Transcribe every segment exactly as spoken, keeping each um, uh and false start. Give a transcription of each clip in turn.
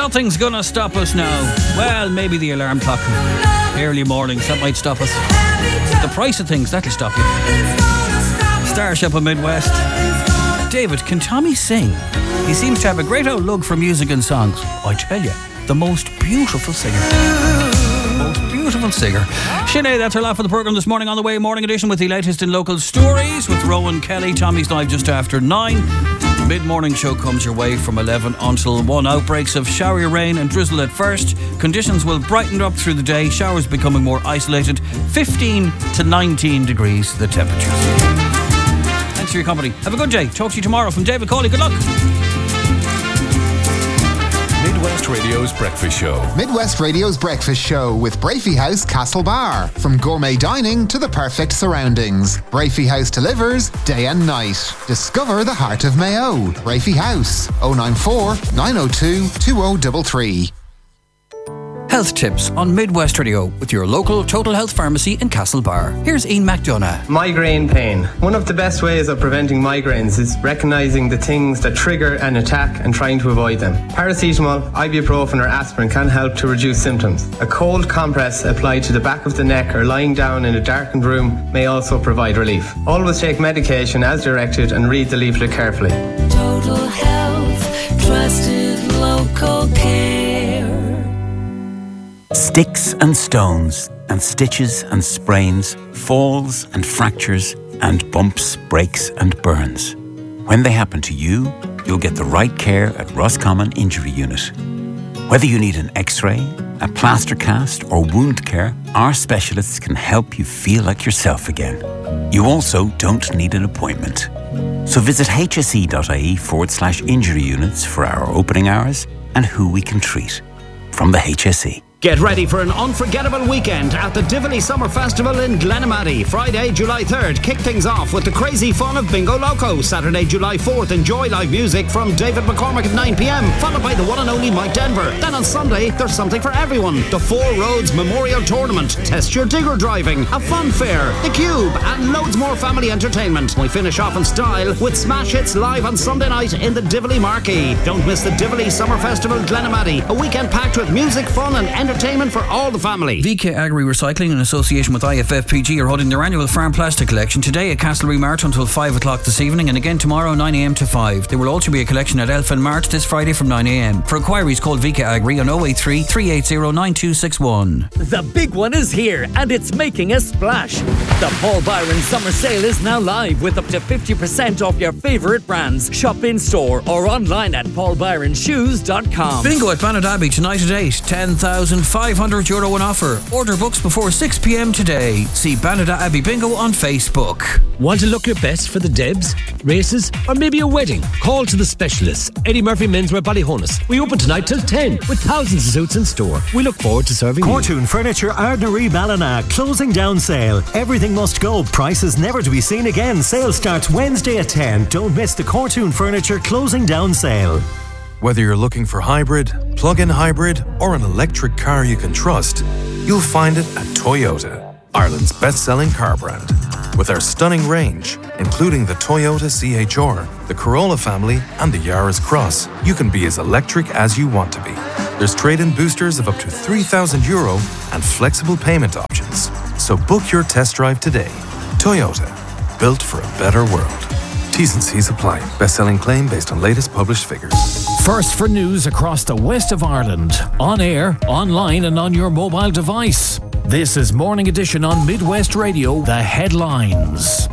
Nothing's gonna stop us now. Well, maybe the alarm clock. Early mornings, that might stop us. The price of things, that'll stop you. Starship of Midwest. David, can Tommy sing? He seems to have a great outlook for music and songs. I tell you, the most beautiful singer. Most beautiful singer. Sinead, that's our laugh for the programme this morning. On the way, morning edition with the latest in local stories with Rowan Kelly. Tommy's live just after nine. Mid-morning show comes your way from eleven until one. Outbreaks of showery rain and drizzle at first. Conditions will brighten up through the day. Showers becoming more isolated. fifteen to nineteen degrees the temperatures. Thanks for your company. Have a good day. Talk to you tomorrow from David Cawley. Good luck. Midwest Radio's Breakfast Show. Midwest Radio's Breakfast Show with Brafey House Castlebar. From gourmet dining to the perfect surroundings, Brafey House delivers day and night. Discover the heart of Mayo. Brafey House, oh nine four, nine oh two, two oh three three. Health tips on Midwest Radio with your local Total Health Pharmacy in Castlebar. Here's Ian McDonough. Migraine pain. One of the best ways of preventing migraines is recognising the things that trigger an attack and trying to avoid them. Paracetamol, ibuprofen or aspirin can help to reduce symptoms. A cold compress applied to the back of the neck or lying down in a darkened room may also provide relief. Always take medication as directed and read the leaflet carefully. Total Health, trusted local care. Sticks and stones and stitches and sprains, falls and fractures and bumps, breaks and burns. When they happen to you, you'll get the right care at Roscommon Injury Unit. Whether you need an x-ray, a plaster cast or wound care, our specialists can help you feel like yourself again. You also don't need an appointment. So visit hse.ie forward slash injury units for our opening hours and who we can treat. From the H S E. Get ready for an unforgettable weekend at the Tivoli Summer Festival in Glenamaddy. Friday, July third. Kick things off with the crazy fun of Bingo Loco. Saturday, July fourth. Enjoy live music from David McCormick at nine p.m, followed by the one and only Mike Denver. Then on Sunday, there's something for everyone. The Four Roads Memorial Tournament. Test your digger driving. A fun fair. The Cube. And loads more family entertainment. We finish off in style with Smash Hits live on Sunday night in the Tivoli Marquee. Don't miss the Tivoli Summer Festival Glenamaddy. A weekend packed with music, fun and entertainment. Entertainment for all the family. V K Agri Recycling in association with I F F P G are holding their annual farm plastic collection today at Castlereagh Mart until five o'clock this evening and again tomorrow nine a.m. to five. There will also be a collection at Elfin Mart this Friday from nine a.m. For inquiries call V K Agri on oh eight three, three eight oh, nine two six one. The big one is here and it's making a splash. The Paul Byron Summer Sale is now live with up to fifty percent off your favourite brands. Shop in store or online at paul byron shoes dot com. Bingo at Bannadabbey tonight at eight. ten thousand five hundred euro on offer. Order books before six p.m. today. See Bannadabbey Bingo on Facebook. Want to look your best for the Debs, races, or maybe a wedding? Call to the specialists. Eddie Murphy Menswear Ballyhonus. We open tonight till ten with thousands of suits in store. We look forward to serving you. Cortoon Furniture Ardnary Ballina. Closing down sale. Everything must go. Prices never to be seen again. Sale starts Wednesday at ten. Don't miss the Cortoon Furniture closing down sale. Whether you're looking for hybrid, plug-in hybrid, or an electric car you can trust, you'll find it at Toyota, Ireland's best-selling car brand. With our stunning range, including the Toyota C H R, the Corolla family, and the Yaris Cross, you can be as electric as you want to be. There's trade-in boosters of up to three thousand euro and flexible payment options. So book your test drive today. Toyota, built for a better world. T's and C's apply. Best-selling claim based on latest published figures. First for news across the west of Ireland. On air, online and on your mobile device. This is Morning Edition on Midwest Radio. The headlines.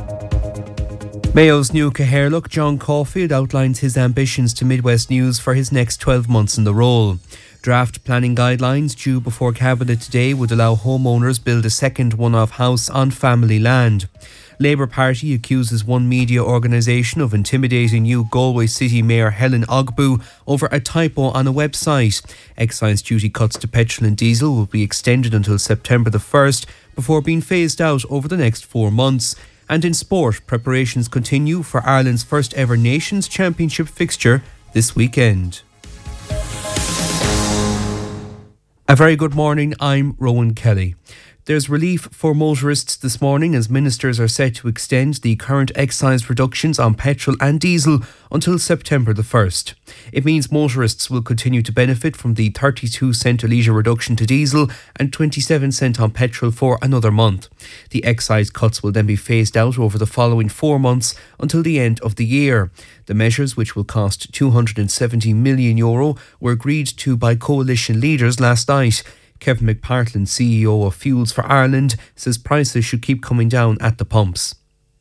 Mayo's new Caherlook, John Caulfield, outlines his ambitions to Midwest News for his next twelve months in the role. Draft planning guidelines due before Cabinet today would allow homeowners build a second one-off house on family land. Labour Party accuses one media organisation of intimidating new Galway City Mayor Helen Ogbu over a typo on a website. Excise duty cuts to petrol and diesel will be extended until September the first before being phased out over the next four months. And in sport, preparations continue for Ireland's first ever Nations Championship fixture this weekend. A very good morning, I'm Rowan Kelly. There's relief for motorists this morning as ministers are set to extend the current excise reductions on petrol and diesel until September the first. It means motorists will continue to benefit from the thirty-two cent a litre reduction to diesel and twenty-seven cent on petrol for another month. The excise cuts will then be phased out over the following four months until the end of the year. The measures, which will cost two hundred seventy million euro, were agreed to by coalition leaders last night. Kevin McPartland, C E O of Fuels for Ireland, says prices should keep coming down at the pumps.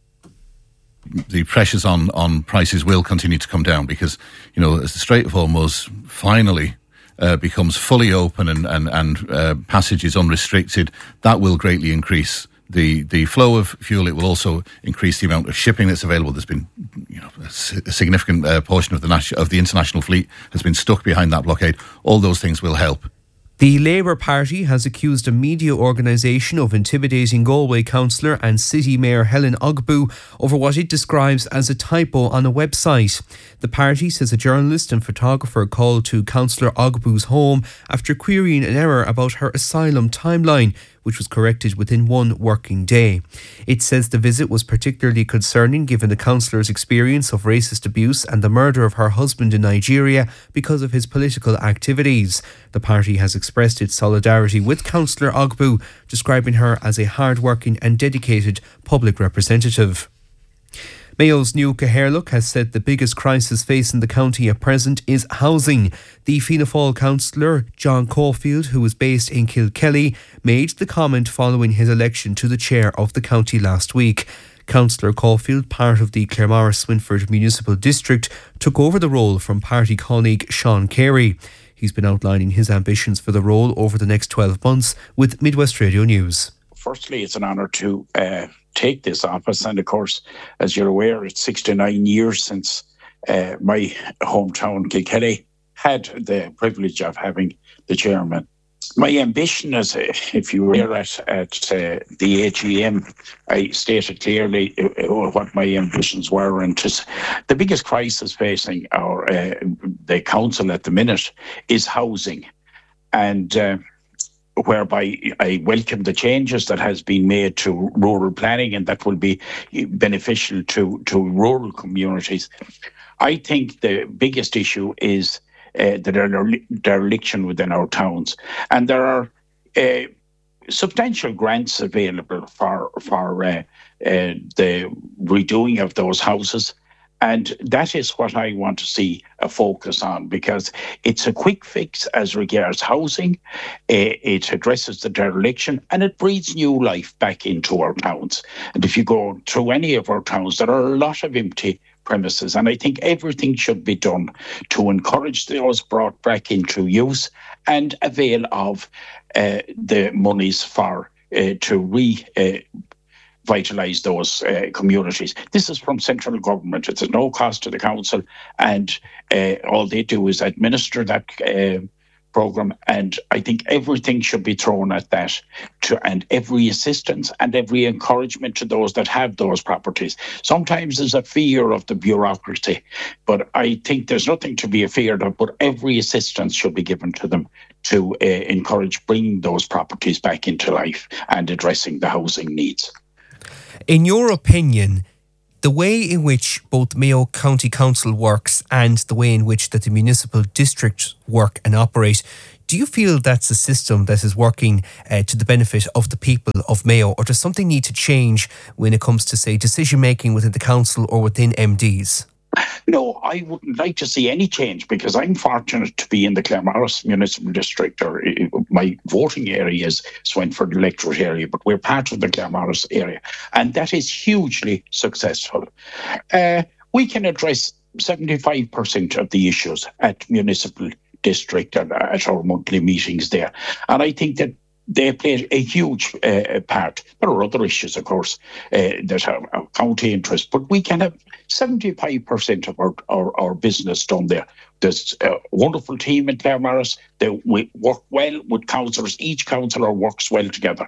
The pressures on, on prices will continue to come down because, you know, as the Strait of Hormuz finally uh, becomes fully open and, and, and uh, passage is unrestricted, that will greatly increase the, the flow of fuel. It will also increase the amount of shipping that's available. There's been, you know, a, a significant uh, portion of the, nat- of the international fleet has been stuck behind that blockade. All those things will help. The Labour Party has accused a media organisation of intimidating Galway councillor and City Mayor Helen Ogbu over what it describes as a typo on a website. The party says a journalist and photographer called to Councillor Ogbu's home after querying an error about her asylum timeline, which was corrected within one working day. It says the visit was particularly concerning given the councillor's experience of racist abuse and the murder of her husband in Nigeria because of his political activities. The party has expressed its solidarity with Councillor Ogbu, describing her as a hard-working and dedicated public representative. Mayo's new Caherlook has said the biggest crisis facing the county at present is housing. The Fianna Fáil councillor John Caulfield, who is based in Kilkelly, made the comment following his election to the chair of the county last week. Councillor Caulfield, part of the Claremorris-Swinford Municipal District, took over the role from party colleague Sean Carey. He's been outlining his ambitions for the role over the next twelve months with Midwest Radio News. Firstly, it's an honour to uh, take this office, and of course, as you're aware, it's sixty-nine years since uh, my hometown Kilkelly had the privilege of having the chairman. My ambition is, uh, if you were at, at uh, the A G M, I stated clearly uh, what my ambitions were, and just, the biggest crisis facing our uh, the council at the minute is housing, and uh, whereby I welcome the changes that has been made to rural planning, and that will be beneficial to, to rural communities. I think the biggest issue is uh, the dereliction within our towns, and there are uh, substantial grants available for for uh, uh, the redoing of those houses. And that is what I want to see a focus on, because it's a quick fix as regards housing. It addresses the dereliction and it breathes new life back into our towns. And if you go through any of our towns, there are a lot of empty premises. And I think everything should be done to encourage those brought back into use and avail of uh, the monies for uh, to re uh, vitalise those uh, communities. This is from central government. It's at no cost to the council, and uh, all they do is administer that uh, programme, and I think everything should be thrown at that, to, and every assistance and every encouragement to those that have those properties. Sometimes there's a fear of the bureaucracy, but I think there's nothing to be afeared of, but every assistance should be given to them to uh, encourage bringing those properties back into life and addressing the housing needs. In your opinion, the way in which both Mayo County Council works and the way in which that the municipal districts work and operate, do you feel that's a system that is working uh, to the benefit of the people of Mayo, or does something need to change when it comes to, say, decision making within the council or within M Ds? No, I wouldn't like to see any change, because I'm fortunate to be in the Claremorris Municipal District, or my voting area is Swinford electorate area, but we're part of the Claremorris area, and that is hugely successful. Uh, we can address seventy-five percent of the issues at Municipal District and at our monthly meetings there, and I think that they play a huge uh, part. There are other issues, of course, uh, that have a county interest, but we can have seventy-five percent of our, our, our business done there. There's a wonderful team in Claremorris. They we work well with councillors. Each councillor works well together.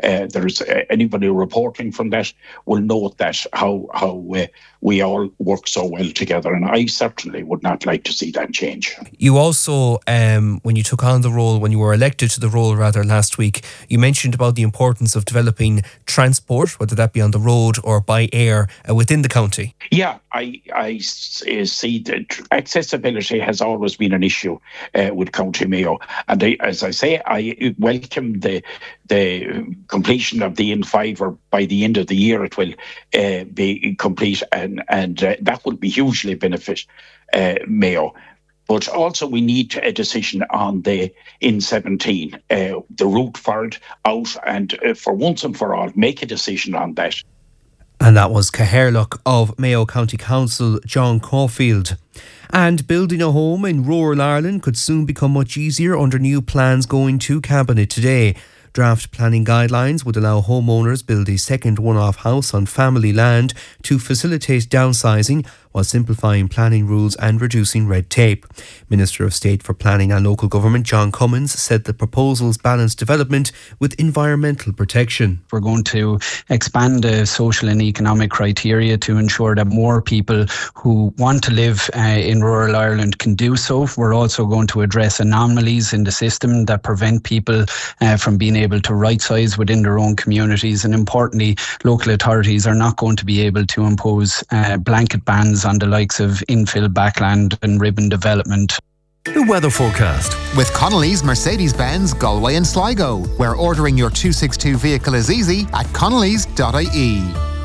uh, there's uh, anybody reporting from that will note that how how uh, we all work so well together, and I certainly would not like to see that change. You also, um, when you took on the role, when you were elected to the role rather last week, you mentioned about the importance of developing transport, whether that be on the road or by air, uh, within the county. Yeah, I, I see that accessibility has always been an issue uh, with County Mayo. And I, as I say, I welcome the the completion of the N five, or by the end of the year it will uh, be complete, and, and uh, that will be hugely benefit uh, Mayo. But also we need a decision on the N seventeen, uh, the route for it out, and uh, for once and for all, make a decision on that. And that was Cathaoirleach of Mayo County Council, John Caulfield. And building a home in rural Ireland could soon become much easier under new plans going to Cabinet today. Draft planning guidelines would allow homeowners build a second one-off house on family land to facilitate downsizing while simplifying planning rules and reducing red tape. Minister of State for Planning and Local Government John Cummins said the proposals balance development with environmental protection. We're going to expand the social and economic criteria to ensure that more people who want to live uh, in rural Ireland can do so. We're also going to address anomalies in the system that prevent people uh, from being able to right-size within their own communities. And importantly, local authorities are not going to be able to impose uh, blanket bans on the likes of infill backland and ribbon development. The weather forecast with Connolly's Mercedes-Benz Galway and Sligo, where ordering your two sixty-two vehicle is easy at connellys dot I E.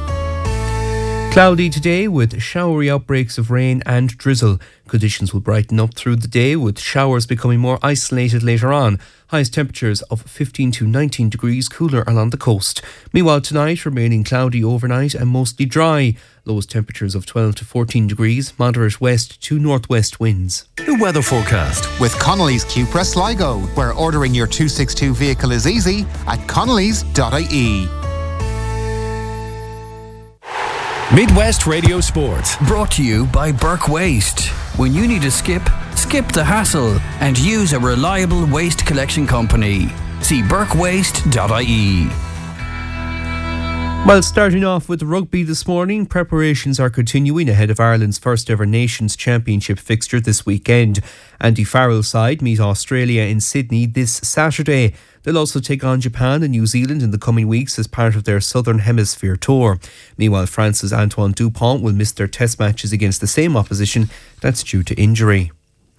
Cloudy today with showery outbreaks of rain and drizzle. Conditions will brighten up through the day with showers becoming more isolated later on. Highest temperatures of fifteen to nineteen degrees, cooler along the coast. Meanwhile tonight remaining cloudy overnight and mostly dry. Lowest temperatures of twelve to fourteen degrees, moderate west to northwest winds. The weather forecast with Connolly's Cupra Sligo, where ordering your two sixty-two vehicle is easy at connellys dot I E. Midwest Radio Sport. Brought to you by Burke Waste. When you need a skip, skip the hassle and use a reliable waste collection company. See burke waste dot I E. Well, starting off with rugby this morning, preparations are continuing ahead of Ireland's first ever Nations Championship fixture this weekend. Andy Farrell's side meet Australia in Sydney this Saturday. They'll also take on Japan and New Zealand in the coming weeks as part of their Southern Hemisphere tour. Meanwhile, France's Antoine Dupont will miss their test matches against the same opposition. That's due to injury.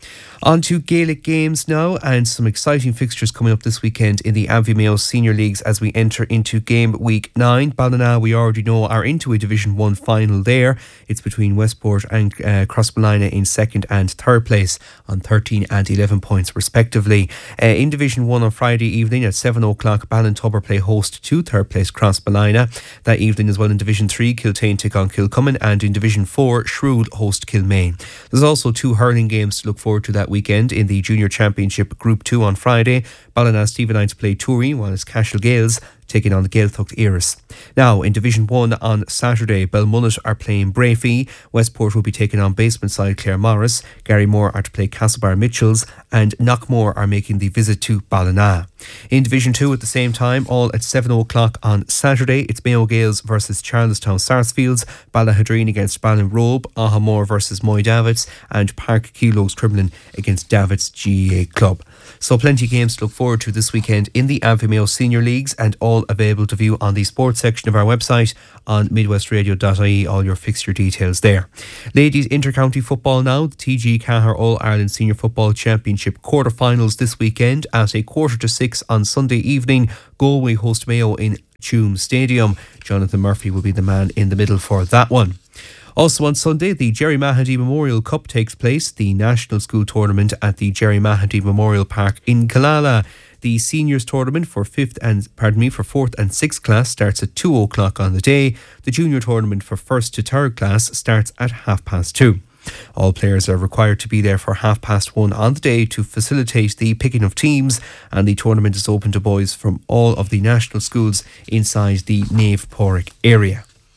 On to Gaelic games now, and some exciting fixtures coming up this weekend in the Abbey Mayo Senior Leagues as we enter into game week nine. Ballina, we already know, are into a Division one final there. It's between Westport and uh, Crossballina in second and third place on thirteen and eleven points respectively. Uh, in Division one on Friday evening at seven o'clock, Ballintubber play host to third place Crossballina. That evening as well in Division three, Kiltane take on Kilcummin, and in Division four, Shrewd host Kilmaine. There's also two hurling games to look forward to that weekend. In the Junior Championship Group two on Friday, Ballina Stephenites play Tory, while it's Cashel Gales taking on the Gaeltacht Eris. Now, in Division one on Saturday, Belmullet are playing Brafey, Westport will be taking on basement side Clare Morris, Garrymore are to play Castlebar Mitchells, and Knockmore are making the visit to Ballina. In Division two at the same time, all at seven o'clock on Saturday, it's Mayo Gales versus Charlestown Sarsfields, Ballahadreen against Ballinrobe, Ahamore versus Moy Davits, and Park Kilos Crumlin against Davits G A A Club. So plenty of games to look forward to this weekend in the Abbey Mayo Senior Leagues, and all available to view on the sports section of our website on midwest radio dot I E. All your fixture details there. Ladies inter-county football now. The T G Cahir All-Ireland Senior Football Championship quarter-finals this weekend at a quarter to six on Sunday evening. Galway host Mayo in Tuam Stadium. Jonathan Murphy will be the man in the middle for that one. Also on Sunday, the Jerry Mahady Memorial Cup takes place, the National School Tournament at the Jerry Mahady Memorial Park in Killala. The seniors tournament for fifth and pardon me for fourth and sixth class starts at two o'clock on the day. The junior tournament for first to third class starts at half past two. All players are required to be there for half past one on the day to facilitate the picking of teams, and the tournament is open to boys from all of the national schools inside the Nave Porrick area.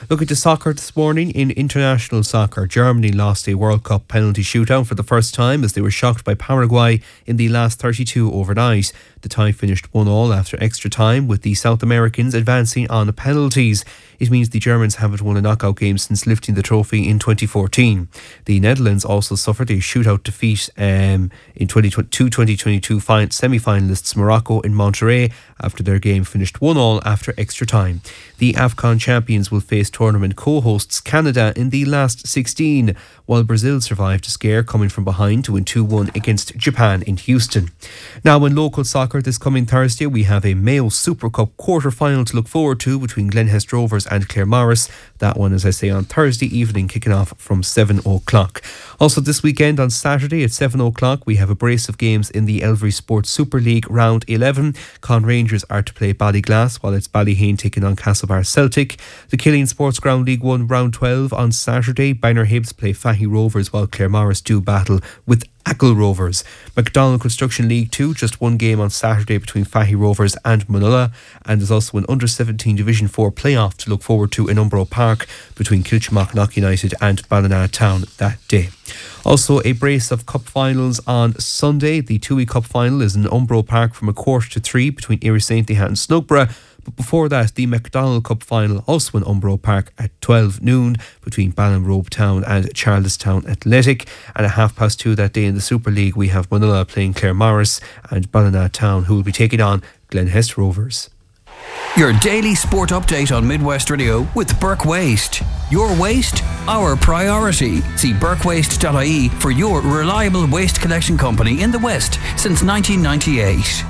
Looking to soccer this morning. In international soccer, Germany lost a World Cup penalty shootout for the first time as they were shocked by Paraguay in the last thirty-two overnight. The tie finished one all after extra time, with the South Americans advancing on penalties. It means the Germans haven't won a knockout game since lifting the trophy in twenty fourteen. The Netherlands also suffered a shootout defeat um, in twenty twenty-two twenty twenty-two semi-finalists Morocco in Monterrey after their game finished one all after extra time. The AFCON champions will face tournament co-hosts Canada in the last sixteen, while Brazil survived a scare coming from behind to win two one against Japan in Houston. Now in local soccer this coming Thursday, we have a Mayo Super Cup quarter-final to look forward to between Glenhest Rovers and Claremorris. That one, as I say, on Thursday evening, kicking off from seven o'clock. Also this weekend on Saturday at seven o'clock, we have a brace of games in the Elvery Sports Super League Round eleven. Con Rangers are to play Ballyglass, while it's Ballyhane taking on Castlebar Celtic. The Killeen Sports Ground League one Round twelve on Saturday. Bangor Hibs play Fahy Rovers, while Claremorris do battle with Ackle Rovers. McDonald Construction League two, just one game on Saturday between Fahy Rovers and Munulla, and there's also an under seventeen Division four playoff to look forward to in Umbro Park between Kilchamacknock United and Ballina Town that day. Also a brace of cup finals on Sunday. The Tui Cup final is in Umbro Park from a quarter to three between Erie Saint Lehat and Snugborough. But before that, the McDonald Cup final, also in Umbro Park at twelve noon between Ballinrobe Town and Charlestown Athletic. And at half past two that day in the Super League, we have Munulla playing Claremorris and Ballina Town, who will be taking on Glenhest Rovers. Your daily sport update on Midwest Radio with Burke Waste. Your waste, our priority. See burke waste dot I E for your reliable waste collection company in the West since nineteen ninety-eight.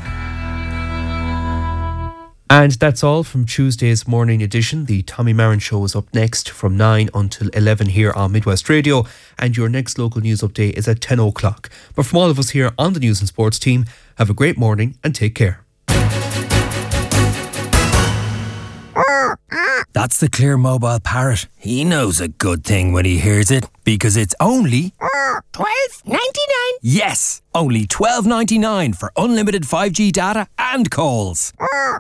And that's all from Tuesday's morning edition. The Tommy Marin Show is up next from nine until eleven here on Midwest Radio. And your next local news update is at ten o'clock. But from all of us here on the News and Sports team, have a great morning and take care. That's the Clear Mobile Parrot. He knows a good thing when he hears it, because it's only twelve ninety-nine. Yes, only twelve ninety-nine for unlimited five G data and calls.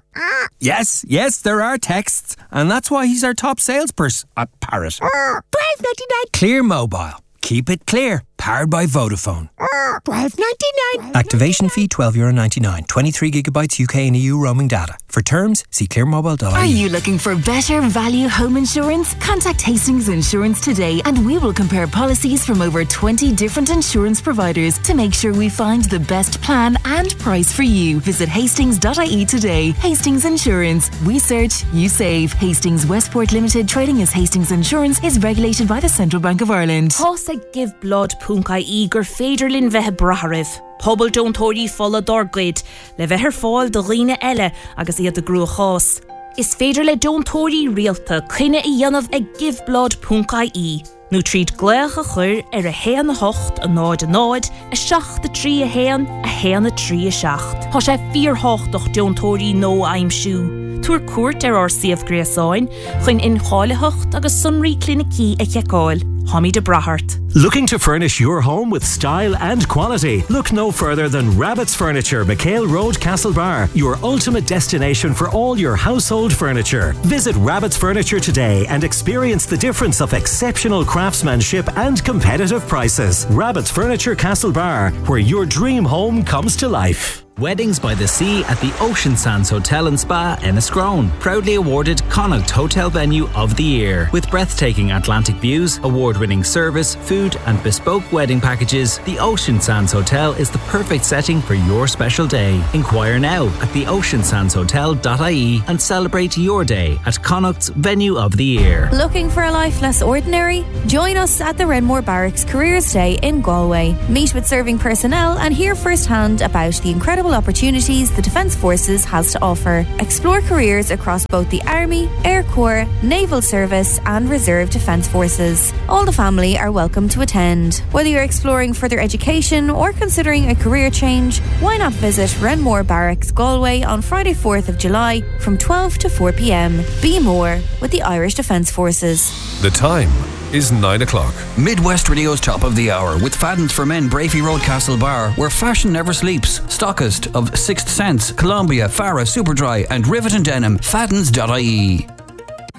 Yes, yes, there are texts, and that's why he's our top salesperson at Parrot. twelve ninety-nine. Clear Mobile. Keep it clear. Powered by Vodafone. twelve ninety-nine. Activation fee twelve euro ninety-nine. twenty-three gigabytes U K and E U roaming data. For terms, see clear mobile dot I E. Are you looking for better value home insurance? Contact Hastings Insurance today and we will compare policies from over twenty different insurance providers to make sure we find the best plan and price for you. Visit hastings dot I E today. Hastings Insurance. We search, you save. Hastings Westport Limited, trading as Hastings Insurance, is regulated by the Central Bank of Ireland. Thos a give blood punkai i gur féidirlinn bheith bratharaibh. Pobal don't tóirí fola dorgaid, le bheith ar fáil do riine eile agus iad a grú chás. Is féidir le don't tóirí rialta chuine i dhéanamh ag give blood punkai i. Nú tríd gléach a chur ar a héan a hocht a náid a náid, a seach a trí a héan, a héan a trí a seacht. Tá sé fíor hocht doch don't tóirí nó aim siú. Tuair cuairt ar R C F Gréasáin, chuin in cháile hocht agus sunraí clinicí a cheacáil. Tommy de Brahart. Looking to furnish your home with style and quality? Look no further than Rabbit's Furniture, McHale Road, Castlebar, your ultimate destination for all your household furniture. Visit Rabbit's Furniture today and experience the difference of exceptional craftsmanship and competitive prices. Rabbit's Furniture, Castlebar, where your dream home comes to life. Weddings by the Sea at the Ocean Sands Hotel and Spa, Enniscrone. Proudly awarded Connacht Hotel Venue of the Year. With breathtaking Atlantic views, award-winning service, food and bespoke wedding packages, the Ocean Sands Hotel is the perfect setting for your special day. Inquire now at the ocean sands hotel dot I E and celebrate your day at Connacht's Venue of the Year. Looking for a life less ordinary? Join us at the Renmore Barracks Careers Day in Galway. Meet with serving personnel and hear firsthand about the incredible opportunities the Defence Forces has to offer. Explore careers across both the Army, Air Corps, Naval Service and Reserve Defence Forces. All the family are welcome to attend. Whether you're exploring further education or considering a career change, why not visit Renmore Barracks Galway on Friday fourth of July from twelve to four p.m. Be more with the Irish Defence Forces. The time is nine o'clock. Midwest Radio's Top of the Hour with Fadden's for Men, Brafey Road, Castlebar, where fashion never sleeps. Stockist of Sixth Sense, Columbia, Farah, Superdry and Rivet and Denim. Faddens dot I E.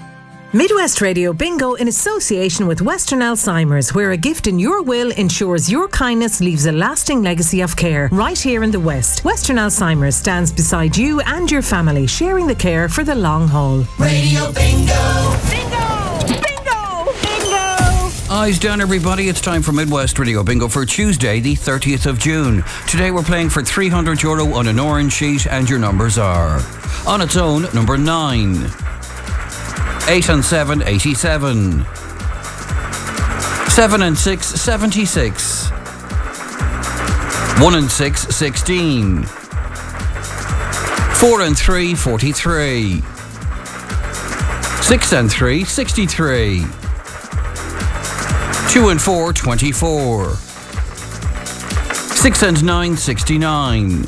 Midwest Radio Bingo in association with Western Alzheimer's, where a gift in your will ensures your kindness leaves a lasting legacy of care. Right here in the West, Western Alzheimer's stands beside you and your family, sharing the care for the long haul. Radio Bingo! Eyes down, everybody. It's time for Midwest Radio Bingo for Tuesday, the thirtieth of June. Today we're playing for three hundred euro on an orange sheet, and your numbers are: on its own, number nine. eight and seven, eighty-seven. seven and six, seventy-six. one and six, sixteen. four and three, forty-three. six and three, sixty-three. two and four, twenty-four. six and nine, sixty-nine.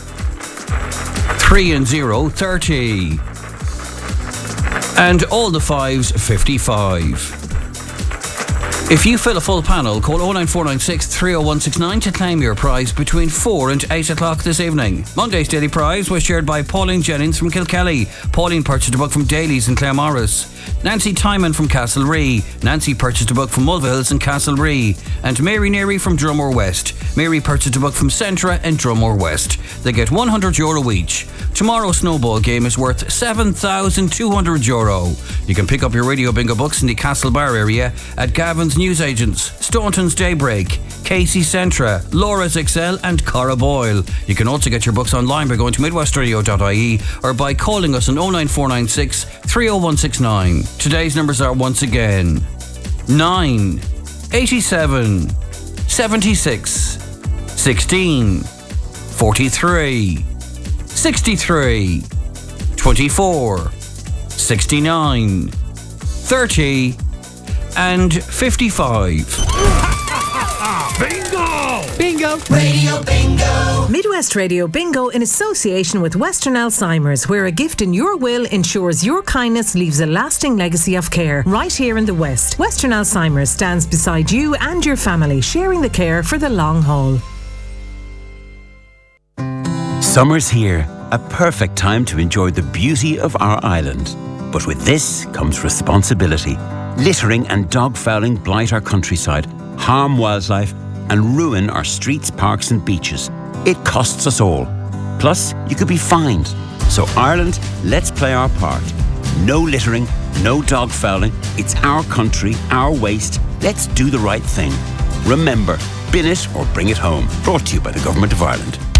three and zero, thirty. And all the fives, fifty-five. If you fill a full panel, call oh nine four nine six, three oh one six nine to claim your prize between four and eight o'clock this evening. Monday's daily prize was shared by Pauline Jennings from Kilkelly. Pauline purchased a book from Daly's in Claremorris. Nancy Timon from Castlerea. Nancy purchased a book from Mulvihills in Castlerea. And Mary Neary from Drumore West. Mary purchased a book from Centra in Drumore West. They get one hundred euro each. Tomorrow's snowball game is worth seven thousand two hundred euro. You can pick up your Radio Bingo books in the Castlebar area at Gavin's Newsagents, Staunton's Daybreak, Casey Centra, Laura's Excel and Cara Boyle. You can also get your books online by going to midwestradio dot I E or by calling us on oh nine four nine six, three oh one six nine. Today's numbers are once again nine, eighty-seven, seventy-six, sixteen, forty-three, sixty-three, twenty-four, sixty-nine, thirty and fifty-five. Bingo! Bingo! Radio Bingo! Midwest Radio Bingo in association with Western Alzheimer's, where a gift in your will ensures your kindness leaves a lasting legacy of care. Right here in the West, Western Alzheimer's stands beside you and your family, sharing the care for the long haul. Summer's here, a perfect time to enjoy the beauty of our island. But with this comes responsibility. Littering and dog-fouling blight our countryside, harm wildlife, and ruin our streets, parks and beaches. It costs us all. Plus, you could be fined. So Ireland, let's play our part. No littering, no dog-fouling. It's our country, our waste. Let's do the right thing. Remember, bin it or bring it home. Brought to you by the Government of Ireland.